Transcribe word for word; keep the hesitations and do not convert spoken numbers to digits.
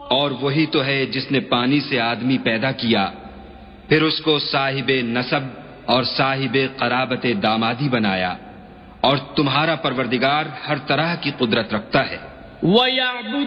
और वही तो है जिसने पानी से आदमी पैदा किया, फिर उसको साहिबे नसब और साहिबे कराबते दामादी बनाया, और तुम्हारा परवरदिगार हर तरह की कुदरत रखता है।